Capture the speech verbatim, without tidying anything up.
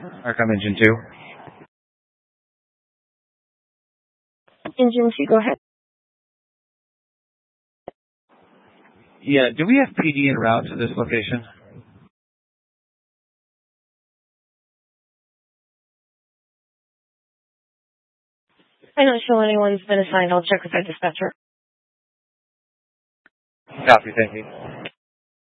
Arcom Engine two. Engine two, go ahead. Yeah, do we have P D en route to this location? I'm not sure anyone's been assigned. I'll check with our dispatcher. Copy, thank you.